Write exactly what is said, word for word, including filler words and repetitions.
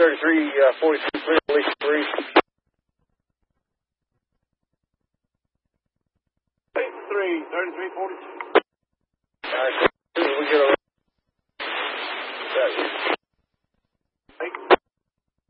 thirty-three forty-two, clear, Alicia three. three, thirty-three forty-two. All right, as soon as we get a